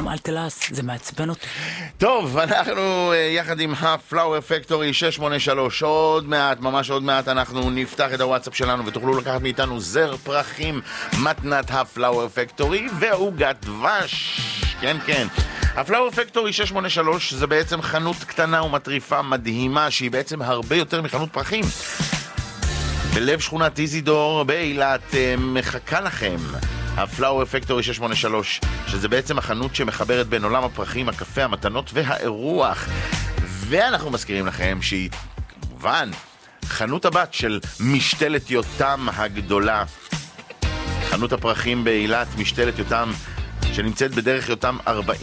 אל תלעס, זה מעצבן אותי. טוב, אנחנו יחד עם ה-Flower Factory 683, עוד מעט, ממש עוד מעט, אנחנו נפתח את הוואטסאפ שלנו ותוכלו לקחת מאיתנו זר פרחים, מתנת ה-Flower Factory ועוגת דבש. כן, כן. ה-Flower Factory 683 זה בעצם חנות קטנה ומטריפה מדהימה, שהיא בעצם הרבה יותר מחנות פרחים. בלב שכונת איזידור באילת מחכה לכם ה-Flower Factory 683, שזה בעצם החנות שמחברת בין עולם הפרחים, הקפה, המתנות והאירוח. ואנחנו מזכירים לכם שהיא כמובן חנות הבת של משתלת יותם הגדולה, חנות הפרחים באילת, משתלת יותם, שנמצאת בדרך יותם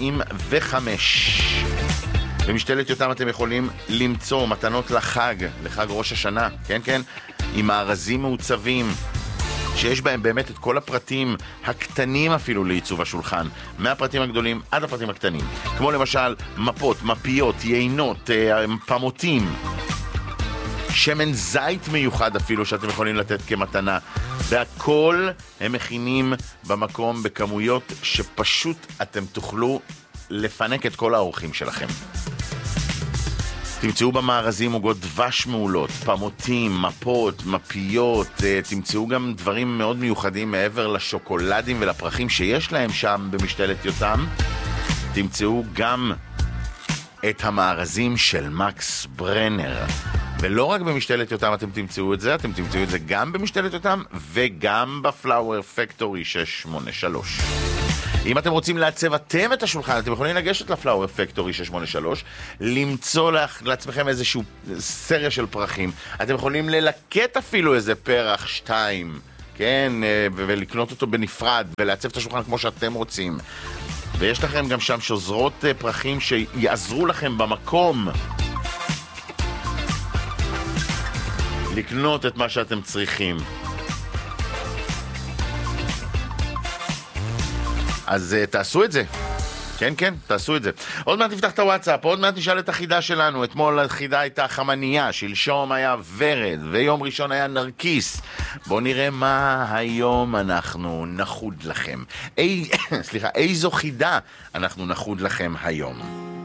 45. במשתלת יותם אתם יכולים למצוא מתנות לחג ראש השנה, כן כן, עם מארזים מעוצבים שיש בהם באמת את כל הפרטים הקטנים אפילו לעיצוב השולחן, מהפרטים הגדולים עד הפרטים הקטנים, כמו למשל מפות, מפיות, יינות, פמותים, שמן זית מיוחד אפילו שאתם יכולים לתת כמתנה, והכל הם מכינים במקום בכמויות שפשוט אתם תוכלו לפנק את כל האורחים שלכם. תמצאו במארזים עוגות דבש מעולות, פמותים, מפות, מפיות, תמצאו גם דברים מאוד מיוחדים מעבר לשוקולדים ולפרחים שיש להם שם במשתלת יותם. תמצאו גם את המארזים של מקס ברנר. ולא רק במשתלת יותם אתם תמצאו את זה, אתם תמצאו את זה גם במשתלת יותם וגם ב-Flower Factory 683. אם אתם רוצים לעצב אתם את השולחן, אתם יכולים לגשת ל-Flower Factory 683, למצוא לעצמכם איזשהו סריה של פרחים. אתם יכולים ללקט אפילו איזה פרח 2, כן, ולקנות אותו בנפרד, ולעצב את השולחן כמו שאתם רוצים. ויש לכם גם שם שוזרות פרחים שיעזרו לכם במקום לקנות את מה שאתם צריכים. אז תעשו את זה. כן, כן, תעשו את זה. עוד מעט נפתח את הוואטסאפ, עוד מעט נשאל את החידה שלנו. אתמול החידה הייתה חמניה, שלשום היה ורד, ויום ראשון היה נרקיס. בואו נראה מה היום אנחנו נחוד לכם. סליחה, איזו חידה אנחנו נחוד לכם היום.